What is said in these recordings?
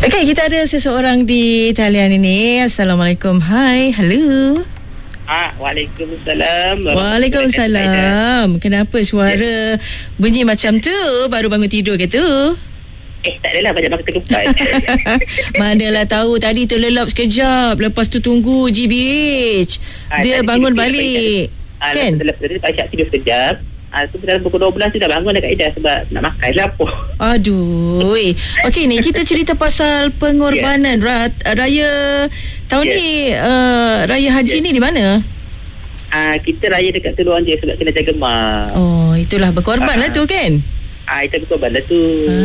Okey, kita ada seseorang di talian ini. Assalamualaikum. Hai, hello. Waalaikumsalam. Waalaikumsalam. Kenapa suara bunyi macam tu? Baru bangun tidur ke tu? Tak adalah, banyak makan ketupat. Manalah tahu, tadi terlelap sekejap, lepas tu tunggu GBH. Dia bangun balik. Kan? Lepas Aisyah tidur sekejap. Tu dalam pukul 12 tu dah bangun dekat Ida sebab nak makan lapar. Aduh. Okey ni kita cerita pasal pengorbanan raya tahun ni, raya haji ni di mana? Kita raya dekat Teluk je sebab kena jaga mak. Oh, itulah berkorban lah tu kan? Itu berkorban lah tu.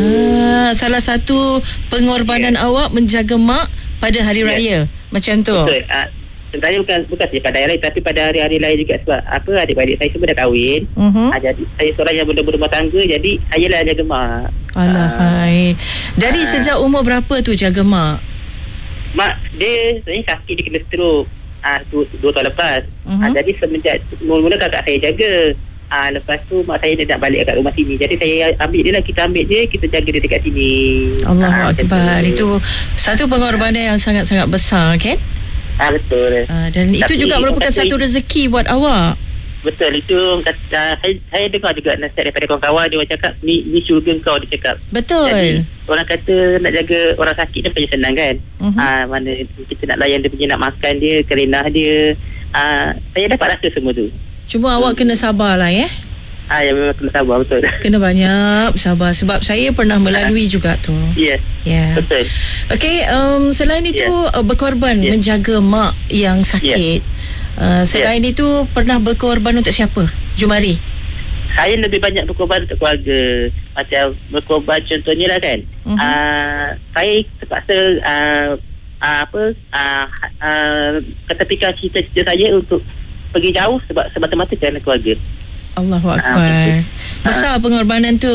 Salah satu pengorbanan awak menjaga mak pada hari raya. Macam tu. Betul. Sebenarnya bukan saja pada hari raya, tapi pada hari-hari lain juga sebab adik-adik saya semua dah kahwin. Jadi saya seorang yang belum berumah tangga, jadi saya lah jaga mak. Alahai. Dari sejak umur berapa tu jaga mak? Mak dia sebenarnya sakit, dia kena stroke 2 tahun lepas. Jadi semenjak mula-mula kakak saya jaga. Lepas tu mak saya nak balik kat rumah sini. Jadi saya ambil dia lah, kita ambil dia, kita jaga dia dekat sini. Allahu Akbar. Itu satu pengorbanan yang sangat-sangat besar kan? Betul. Dan itu tapi juga merupakan satu rezeki buat awak. Betul. Itu saya dengar juga nasihat daripada kawan-kawan. Dia cakap ni syurga kau, dia cakap. Betul. Jadi orang kata nak jaga orang sakit ni bukan senang kan. Mana kita nak layan dia punya, nak makan dia, kerenah dia. Saya dapat rasa semua tu. Cuma awak kena sabar lah ya. Ya, memang kena sabar, betul. Kena banyak sabar sebab saya pernah melalui juga tu. Ya. Betul. Okey, selain itu berkorban menjaga mak yang sakit. Selain itu pernah berkorban untuk siapa? Jumari. Saya lebih banyak berkorban untuk keluarga. Macam berkorban contohnya lah kan. Saya terpaksa ketepikan cita-cita saya untuk pergi jauh sebab semata-mata kerana keluarga. Allahu Akbar. Besar pengorbanan tu.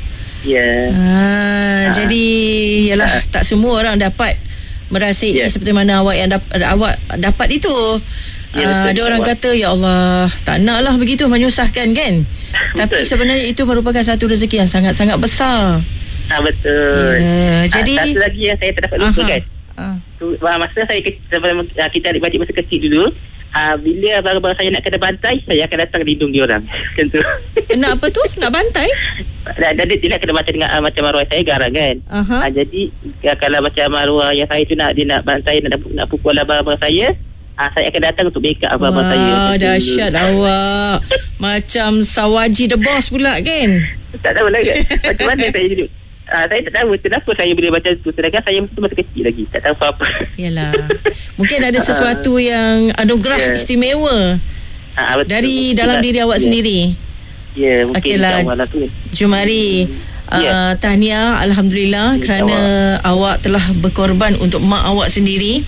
Ya. Jadi yalah, tak semua orang dapat merasai seperti mana awak yang awak dapat itu. Ada orang kata ya Allah, tak naklah begitu menyusahkan kan. Tapi sebenarnya itu merupakan satu rezeki yang sangat-sangat besar. Betul. Jadi satu lagi yang saya terdapat lupa kan. Masa saya kita adik-adik masa kecil dulu, bila abang-abang saya nak kena bantai, saya akan datang lindung dia orang. Macam tu. Nak apa tu? Nak bantai? Dia nak kena bantai dengan macam arwah saya garang kan. Jadi kalau macam arwah yang saya tu dia nak bantai, nak pukul abang-abang saya akan datang untuk backup abang-abang saya. Wah, dahsyat awak. Macam Sawaji the Boss pula kan? Tak tahu lah kan. Macam mana saya duduk. Saya tak tahu kenapa saya boleh baca tu. Sedangkan saya masih kecil lagi, tak tahu apa-apa. Yalah, mungkin ada sesuatu yang anugerah istimewa dari dalam diri awak sendiri. Ya, mungkin lah tu. Jumari, tahniah, Alhamdulillah kerana awak telah berkorban untuk mak awak sendiri.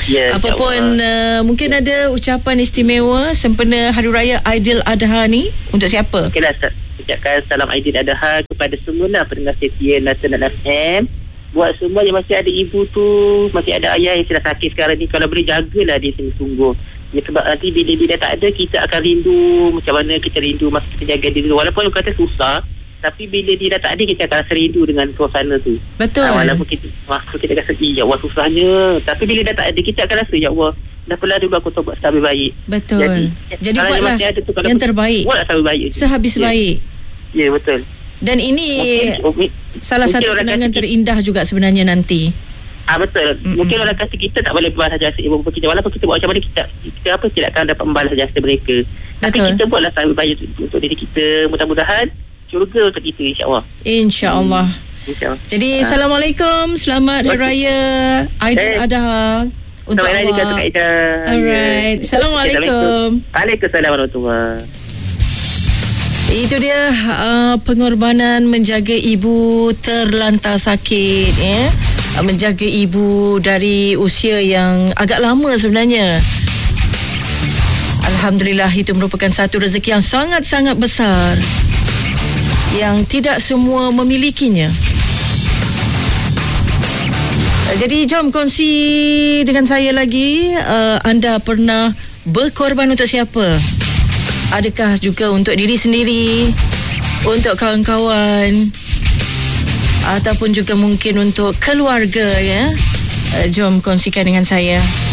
Apapun mungkin ada ucapan istimewa sempena Hari Raya Aidiladha ni untuk siapa? Okeylah, ucapkan salam Aidiladha kepada semua pendengar setia Nasional FM. Buat semua yang masih ada ibu tu, masih ada ayah yang sedang sakit sekarang ni, kalau boleh jagalah dia sungguh-sungguh. Sebab nanti bila dia tak ada, kita akan rindu macam mana kita rindu masa kita jaga dia dulu. Walaupun kata susah, tapi bila dia dah tak ada, kita akan rasa rindu dengan suasana tu. Betul. Walaupun kita rasa ya Allah susahnya, tapi bila dah tak ada, kita akan rasa ya Allah, dah pula dulu aku buat lebih baik. Betul. Jadi buatlah yang terbaik, buatlah lebih baik, sehabis baik. Ya, betul. Dan ini salah satu kenangan terindah juga sebenarnya nanti. Betul. Mungkin orang kata kita tak boleh membalas jasa ibu bapa kita. Walaupun kita buat macam mana, kita tidak akan dapat membalas jasa mereka. Tapi kita buatlah lebih baik untuk diri kita. Mudah-mudahan syurga untuk kita, insya-Allah. InsyaAllah. Jadi Assalamualaikum, selamat Hari Raya Aidiladha untuk awak. Alright. Assalamualaikum. Waalaikumsalam warahmatullahi. Itu dia pengorbanan menjaga ibu terlantar sakit, menjaga ibu dari usia yang agak lama sebenarnya. Alhamdulillah, itu merupakan satu rezeki yang sangat-sangat besar yang tidak semua memilikinya. Jadi jom kongsi dengan saya lagi, anda pernah berkorban untuk siapa? Adakah juga untuk diri sendiri, untuk kawan-kawan? ataupun juga mungkin untuk keluarga, ya. Jom kongsikan dengan saya.